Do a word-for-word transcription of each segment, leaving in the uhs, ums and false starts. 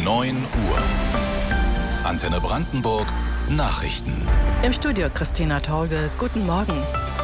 neun Uhr. Antenne Brandenburg Nachrichten. Im Studio Christina Torge. Guten Morgen.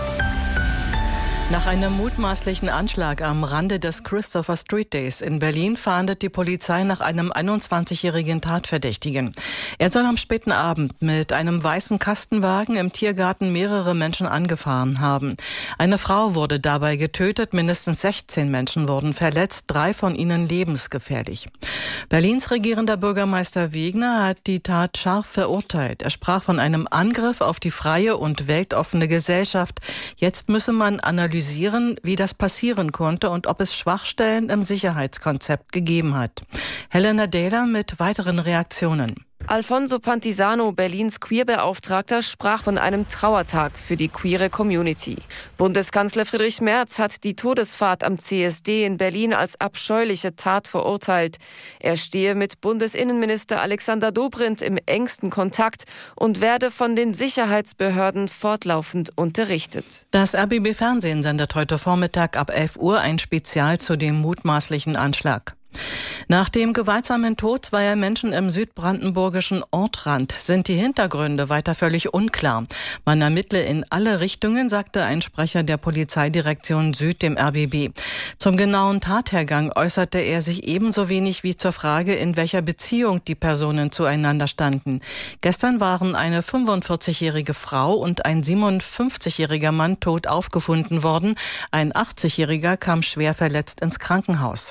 Nach einem mutmaßlichen Anschlag am Rande des Christopher Street Days in Berlin fahndet die Polizei nach einem einundzwanzigjährigen Tatverdächtigen. Er soll am späten Abend mit einem weißen Kastenwagen im Tiergarten mehrere Menschen angefahren haben. Eine Frau wurde dabei getötet, mindestens sechzehn Menschen wurden verletzt, drei von ihnen lebensgefährlich. Berlins regierender Bürgermeister Wegner hat die Tat scharf verurteilt. Er sprach von einem Angriff auf die freie und weltoffene Gesellschaft. Jetzt müsse man analysieren, wie das passieren konnte und ob es Schwachstellen im Sicherheitskonzept gegeben hat. Helena Dehler mit weiteren Reaktionen. Alfonso Pantisano, Berlins Queerbeauftragter, sprach von einem Trauertag für die queere Community. Bundeskanzler Friedrich Merz hat die Todesfahrt am C S D in Berlin als abscheuliche Tat verurteilt. Er stehe mit Bundesinnenminister Alexander Dobrindt im engsten Kontakt und werde von den Sicherheitsbehörden fortlaufend unterrichtet. Das R B B-Fernsehen sendet heute Vormittag ab elf Uhr ein Spezial zu dem mutmaßlichen Anschlag. Nach dem gewaltsamen Tod zweier Menschen im südbrandenburgischen Ortrand sind die Hintergründe weiter völlig unklar. Man ermittle in alle Richtungen, sagte ein Sprecher der Polizeidirektion Süd dem R B B. Zum genauen Tathergang äußerte er sich ebenso wenig wie zur Frage, in welcher Beziehung die Personen zueinander standen. Gestern waren eine fünfundvierzigjährige Frau und ein siebenundfünfzigjähriger Mann tot aufgefunden worden. Ein achtzigjähriger kam schwer verletzt ins Krankenhaus.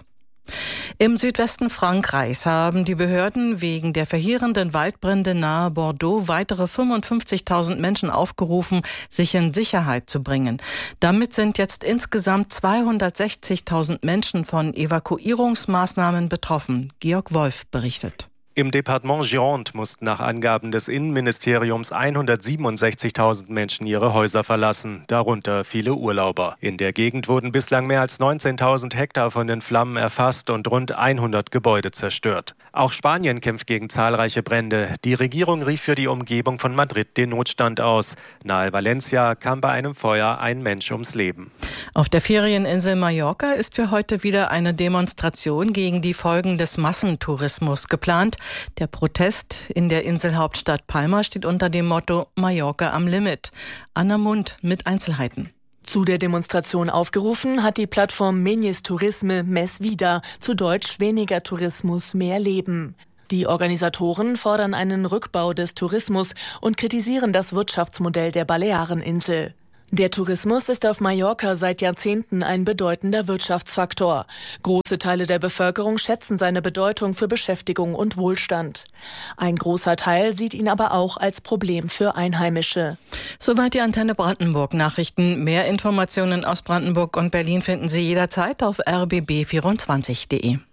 Im Südwesten Frankreichs haben die Behörden wegen der verheerenden Waldbrände nahe Bordeaux weitere fünfundfünfzigtausend Menschen aufgerufen, sich in Sicherheit zu bringen. Damit sind jetzt insgesamt zweihundertsechzigtausend Menschen von Evakuierungsmaßnahmen betroffen. Georg Wolf berichtet. Im Departement Gironde mussten nach Angaben des Innenministeriums hundertsiebenundsechzigtausend Menschen ihre Häuser verlassen, darunter viele Urlauber. In der Gegend wurden bislang mehr als neunzehntausend Hektar von den Flammen erfasst und rund hundert Gebäude zerstört. Auch Spanien kämpft gegen zahlreiche Brände. Die Regierung rief für die Umgebung von Madrid den Notstand aus. Nahe Valencia kam bei einem Feuer ein Mensch ums Leben. Auf der Ferieninsel Mallorca ist für heute wieder eine Demonstration gegen die Folgen des Massentourismus geplant. Der Protest in der Inselhauptstadt Palma steht unter dem Motto Mallorca am Limit. Anna Mund mit Einzelheiten. Zu der Demonstration aufgerufen hat die Plattform Menyes Turisme Més Vida, zu Deutsch weniger Tourismus, mehr Leben. Die Organisatoren fordern einen Rückbau des Tourismus und kritisieren das Wirtschaftsmodell der Baleareninsel. Der Tourismus ist auf Mallorca seit Jahrzehnten ein bedeutender Wirtschaftsfaktor. Große Teile der Bevölkerung schätzen seine Bedeutung für Beschäftigung und Wohlstand. Ein großer Teil sieht ihn aber auch als Problem für Einheimische. Soweit die Antenne Brandenburg Nachrichten. Mehr Informationen aus Brandenburg und Berlin finden Sie jederzeit auf r b b vierundzwanzig punkt de.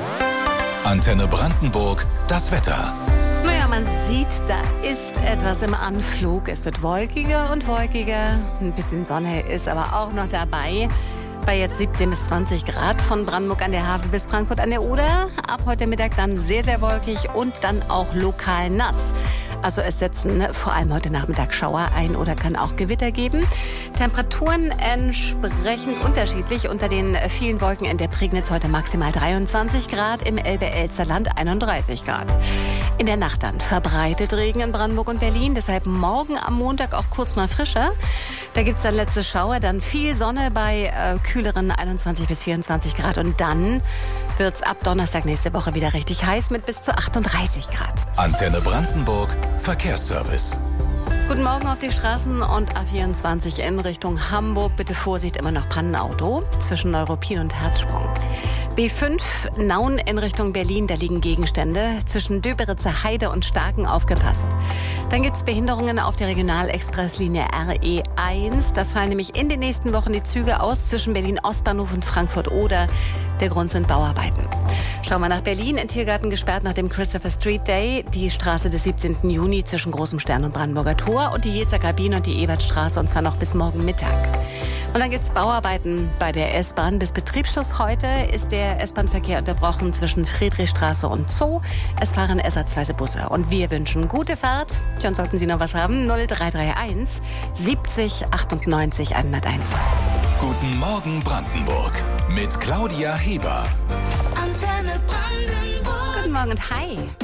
Antenne Brandenburg, das Wetter. Naja, man sieht, da ist etwas im Anflug. Es wird wolkiger und wolkiger. Ein bisschen Sonne ist aber auch noch dabei. Bei jetzt siebzehn bis zwanzig Grad von Brandenburg an der Havel bis Frankfurt an der Oder. Ab heute Mittag dann sehr, sehr wolkig und dann auch lokal nass. Also es setzen vor allem heute Nachmittag Schauer ein oder kann auch Gewitter geben. Temperaturen entsprechend unterschiedlich. Unter den vielen Wolken in der Prignitz heute maximal dreiundzwanzig Grad, im Elbe-Elster-Land einunddreißig Grad. In der Nacht dann verbreitet Regen in Brandenburg und Berlin, deshalb morgen am Montag auch kurz mal frischer. Da gibt's dann letzte Schauer, dann viel Sonne bei äh, kühleren einundzwanzig bis vierundzwanzig Grad. Und dann wird's ab Donnerstag nächste Woche wieder richtig heiß mit bis zu achtunddreißig Grad. Antenne Brandenburg Verkehrsservice. Guten Morgen auf die Straßen und A vierundzwanzig in Richtung Hamburg. Bitte Vorsicht, immer noch Pannenauto zwischen Neuruppin und Herzsprung. B fünf Nauen in Richtung Berlin, da liegen Gegenstände. Zwischen Döberitzer Heide und Starken aufgepasst. Dann gibt es Behinderungen auf der Regionalexpresslinie R E eins. Da fallen nämlich in den nächsten Wochen die Züge aus zwischen Berlin-Ostbahnhof und Frankfurt-Oder. Der Grund sind Bauarbeiten. Schauen wir nach Berlin. In Tiergarten gesperrt nach dem Christopher Street Day. Die Straße des siebzehnten Juni zwischen Großem Stern und Brandenburger Tor. Und die Jezer Kabine und die Ebertstraße. Und zwar noch bis morgen Mittag. Und dann gibt es Bauarbeiten bei der S-Bahn. Bis Betriebsschluss heute ist der S-Bahn-Verkehr unterbrochen zwischen Friedrichstraße und Zoo. Es fahren ersatzweise Busse. Und wir wünschen gute Fahrt. Schon sollten Sie noch was haben. null drei drei eins siebzig achtundneunzig hunderteins. Guten Morgen Brandenburg mit Claudia Heber. Antenne Brandenburg. Guten Morgen. Morgen und hi.